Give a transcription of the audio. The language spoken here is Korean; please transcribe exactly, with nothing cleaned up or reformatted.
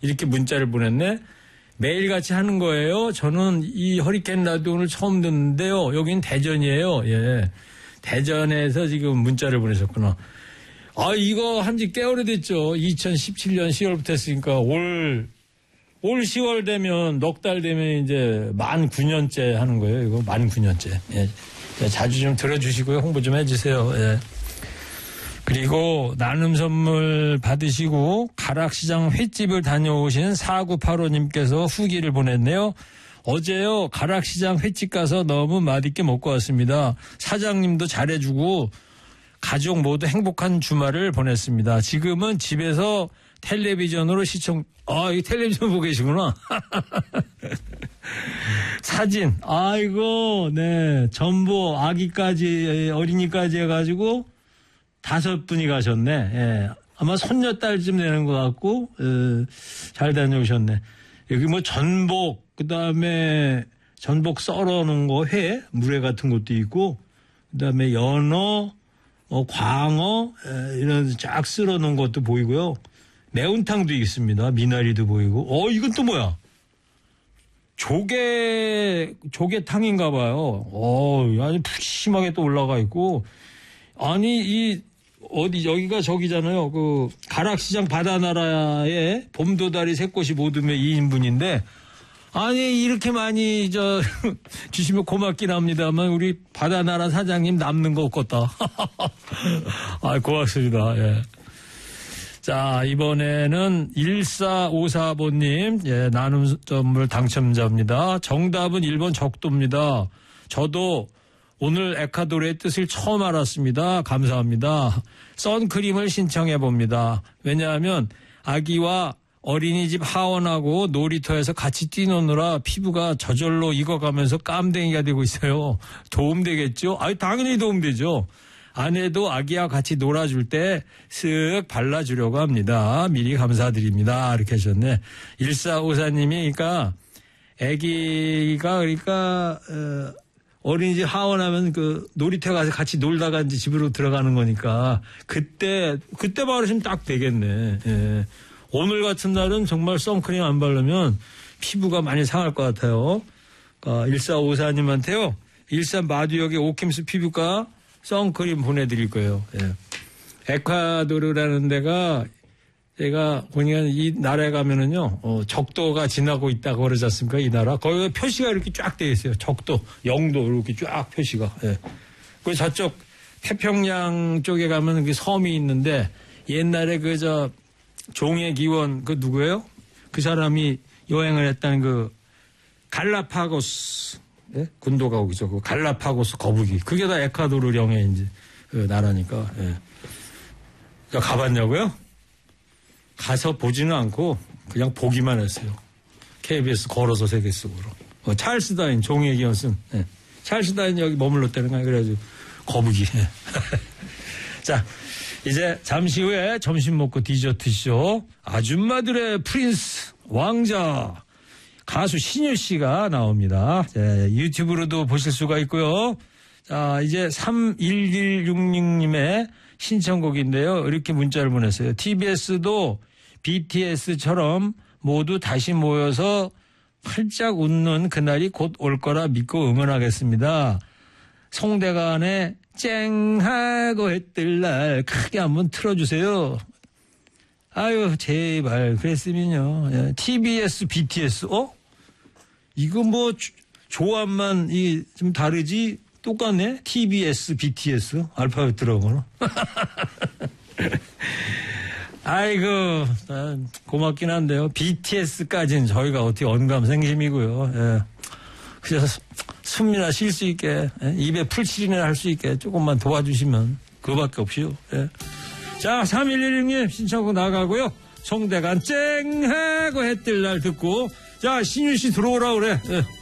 이렇게 문자를 보냈네. 매일같이 하는 거예요. 저는 이 허리케인 라디오 오늘 처음 듣는데요. 여긴 대전이에요. 예. 대전에서 지금 문자를 보내셨구나. 아, 이거 한지 꽤 오래됐죠. 이천십칠 년 시월부터 했으니까 올, 올 시월 되면 넉 달 되면 이제 만 구 년째 하는 거예요. 이거 만 구 년째. 예. 자주 좀 들어주시고요. 홍보 좀 해주세요. 예. 그리고 나눔 선물 받으시고 가락시장 횟집을 다녀오신 사구팔오 님께서 후기를 보냈네요. 어제요 가락시장 횟집 가서 너무 맛있게 먹고 왔습니다. 사장님도 잘해주고 가족 모두 행복한 주말을 보냈습니다. 지금은 집에서 텔레비전으로 시청, 아, 이 텔레비전 보고 계시구나. 사진, 아이고, 네. 전부 아기까지, 어린이까지 해가지고 다섯 분이 가셨네. 예. 아마 손녀딸쯤 되는 것 같고, 어, 잘 다녀오셨네. 여기 뭐 전복, 그 다음에 전복 썰어 놓은 거, 회, 물회 같은 것도 있고, 그 다음에 연어, 어, 광어, 에, 이런 쫙 쓸어 놓은 것도 보이고요. 매운탕도 있습니다. 미나리도 보이고. 어, 이건 또 뭐야? 조개, 조개탕인가 봐요. 어, 아주 푸짐하게 또 올라가 있고. 아니, 이, 어디, 여기가 저기잖아요. 그, 가락시장 바다나라에 봄도다리 새꽃이 모듬에 이 인분인데, 아니, 이렇게 많이, 저, 주시면 고맙긴 합니다만, 우리 바다나라 사장님 남는 거 없겠다. 아, 고맙습니다. 예. 자, 이번에는 일사오사 번님, 예, 나눔 선물 당첨자입니다. 정답은 일 번 적도입니다. 저도 오늘 에콰도르의 뜻을 처음 알았습니다. 감사합니다. 선크림을 신청해 봅니다. 왜냐하면 아기와 어린이집 하원하고 놀이터에서 같이 뛰노느라 피부가 저절로 익어가면서 깜댕이가 되고 있어요. 도움되겠죠? 아니, 당연히 도움되죠. 아내도 아기와 같이 놀아줄 때 쓱 발라주려고 합니다. 미리 감사드립니다. 이렇게 하셨네. 일사오사님이 그러니까 아기가 그러니까 어, 어린이집 하원하면 그 놀이터 가서 같이 놀다가 이제 집으로 들어가는 거니까 그때 그때 바르시면 딱 되겠네. 예. 오늘 같은 날은 정말 선크림 안 바르면 피부가 많이 상할 것 같아요. 어, 일사오사님한테요. 일산 마두역의 오킴스 피부과 선크림 보내드릴 거예요. 예. 에콰도르라는 데가 제가 보니까 이 나라에 가면은요, 어, 적도가 지나고 있다고 그러지 않습니까? 이 나라. 거기가 표시가 이렇게 쫙 되어 있어요. 적도, 영도 이렇게 쫙 표시가. 예. 그 저쪽 태평양 쪽에 가면 그 섬이 있는데 옛날에 그 저 종의 기원 그 누구예요? 그 사람이 여행을 했다는 그 갈라파고스. 예? 군도가 오기죠. 그 갈라파고스 거북이. 그게 다 에콰도르령의 이제 그 나라니까. 예. 그러니까 가봤냐고요? 가서 보지는 않고 그냥 보기만 했어요. 케이비에스 걸어서 세계 속으로. 어, 찰스 다인 종의 기원 쓴. 예. 찰스 다인 여기 머물렀다는 거야. 그래가지고 거북이. 예. 자, 이제 잠시 후에 점심 먹고 디저트쇼 아줌마들의 프린스 왕자. 가수 신유 씨가 나옵니다. 네, 유튜브로도 보실 수가 있고요. 자, 이제 삼일일육육 님의 신청곡인데요. 이렇게 문자를 보냈어요. 티비에스도 비티에스처럼 모두 다시 모여서 활짝 웃는 그날이 곧 올 거라 믿고 응원하겠습니다. 송대관의 쨍하고 해뜰 날 크게 한번 틀어주세요. 아유, 제발, 그랬으면요. 티비에스, 비티에스, 어? 이거 뭐, 조합만, 이, 좀 다르지? 똑같네? 티비에스, 비티에스, 알파벳 들어가거나. 아이고, 고맙긴 한데요. 비티에스까지는 저희가 어떻게 언감생심이고요. 예. 그래서 숨이나 쉴 수 있게, 예? 입에 풀칠이나 할 수 있게 조금만 도와주시면 그거밖에 없이요. 예. 자, 삼일일육 님 신청곡 나가고요. 송대관 쨍하고 해뜰 날 듣고 자, 신유 씨 들어오라 그래. 예.